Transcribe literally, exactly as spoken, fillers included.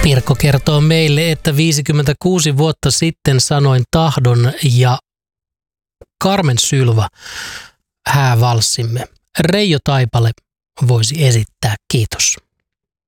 Pirkko kertoo meille, että viisikymmentäkuusi vuotta sitten sanoin tahdon ja Carmen Sylva häävalssimme Reijo Taipale voisi esittää. Kiitos.